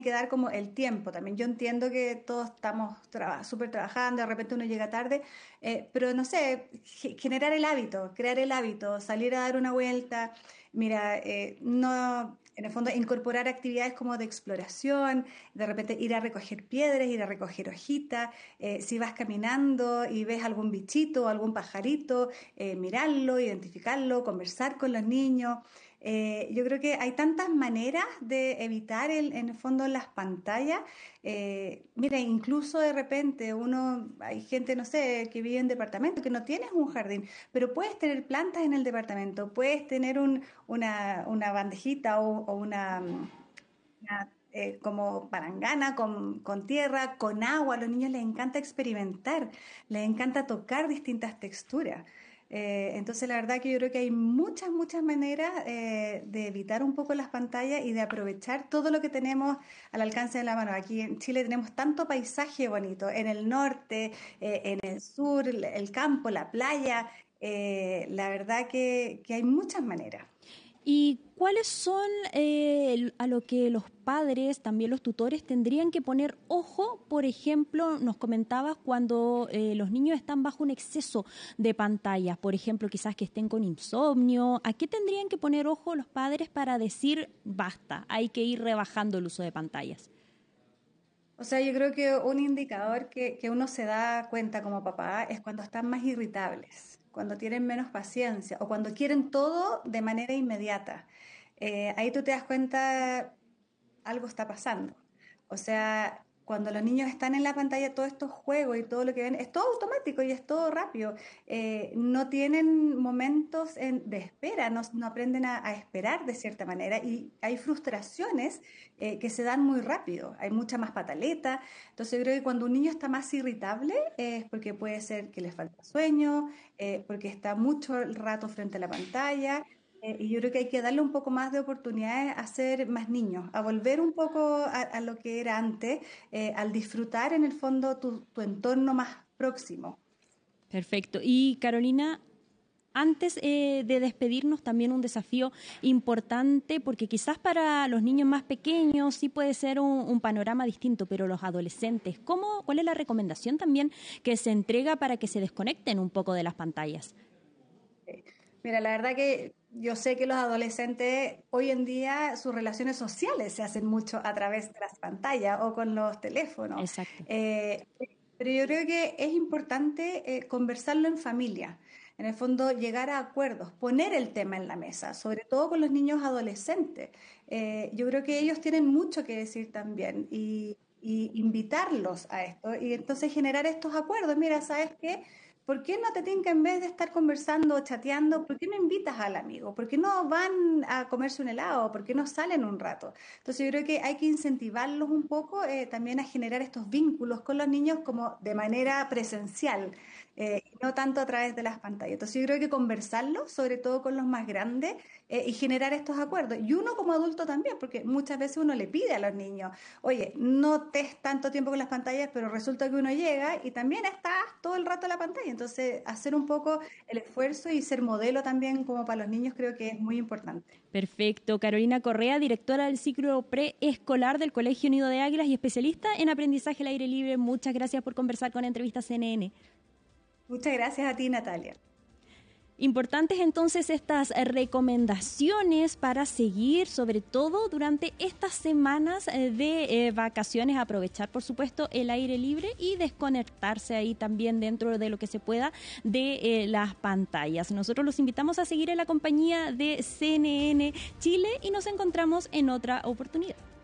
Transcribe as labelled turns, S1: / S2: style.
S1: que dar como el tiempo también. Yo entiendo que todos estamos súper trabajando, de repente uno llega tarde, pero no sé, generar el hábito, crear el hábito, salir a dar una vuelta. Mira, no, en el fondo incorporar actividades como de exploración, de repente ir a recoger piedras, ir a recoger hojitas, si vas caminando y ves algún bichito o algún pajarito, mirarlo, identificarlo, conversar con los niños. Yo creo que hay tantas maneras de evitar en el fondo las pantallas. Mira, incluso de repente hay gente, no sé, que vive en departamento, que no tienes un jardín, pero puedes tener plantas en el departamento, puedes tener una bandejita o como palangana con tierra, con agua. A los niños les encanta experimentar, les encanta tocar distintas texturas. Entonces, la verdad que yo creo que hay muchas maneras de evitar un poco las pantallas y de aprovechar todo lo que tenemos al alcance de la mano. Aquí en Chile tenemos tanto paisaje bonito, en el norte, en el sur, el campo, la playa. La verdad que hay muchas maneras.
S2: ¿Y cuáles son a lo que los padres, también los tutores, tendrían que poner ojo? Por ejemplo, nos comentabas cuando los niños están bajo un exceso de pantallas, por ejemplo, quizás que estén con insomnio. ¿A qué tendrían que poner ojo los padres para decir basta, hay que ir rebajando el uso de pantallas?
S1: O sea, yo creo que un indicador que uno se da cuenta como papá es cuando están más irritables, cuando tienen menos paciencia o cuando quieren todo de manera inmediata. Ahí tú te das cuenta, algo está pasando. O sea, cuando los niños están en la pantalla, todos estos juegos y todo lo que ven, es todo automático y es todo rápido. No tienen momentos de espera, no aprenden a esperar de cierta manera y hay frustraciones que se dan muy rápido. Hay mucha más pataleta. Entonces yo creo que cuando un niño está más irritable es porque puede ser que le falta sueño, porque está mucho el rato frente a la pantalla. Y yo creo que hay que darle un poco más de oportunidades a ser más niños, a volver un poco a lo que era antes, al disfrutar en el fondo tu entorno más próximo.
S2: Perfecto. Y Carolina, antes de despedirnos, también un desafío importante, porque quizás para los niños más pequeños sí puede ser un panorama distinto, pero los adolescentes, ¿cuál es la recomendación también que se entrega para que se desconecten un poco de las pantallas?
S1: Mira, la verdad que yo sé que los adolescentes hoy en día sus relaciones sociales se hacen mucho a través de las pantallas o con los teléfonos.
S2: Exacto.
S1: Pero yo creo que es importante conversarlo en familia. En el fondo, llegar a acuerdos, poner el tema en la mesa, sobre todo con los niños adolescentes. Yo creo que ellos tienen mucho que decir también y invitarlos a esto y entonces generar estos acuerdos. Mira, ¿sabes qué? ¿Por qué no te tinca en vez de estar conversando o chateando? ¿Por qué no invitas al amigo? ¿Por qué no van a comerse un helado? ¿Por qué no salen un rato? Entonces yo creo que hay que incentivarlos un poco también a generar estos vínculos con los niños como de manera presencial, no tanto a través de las pantallas. Entonces yo creo que conversarlo, sobre todo con los más grandes, y generar estos acuerdos. Y uno como adulto también, porque muchas veces uno le pide a los niños, oye, no estés tanto tiempo con las pantallas, pero resulta que uno llega y también estás todo el rato en la pantalla. Entonces, hacer un poco el esfuerzo y ser modelo también como para los niños creo que es muy importante.
S2: Perfecto. Carolina Correa, directora del ciclo preescolar del Colegio Nido de Águilas y especialista en aprendizaje al aire libre. Muchas gracias por conversar con Entrevista CNN.
S1: Muchas gracias a ti, Natalia.
S2: Importantes entonces estas recomendaciones para seguir, sobre todo durante estas semanas de vacaciones, aprovechar por supuesto el aire libre y desconectarse ahí también dentro de lo que se pueda de las pantallas. Nosotros los invitamos a seguir en la compañía de CNN Chile y nos encontramos en otra oportunidad.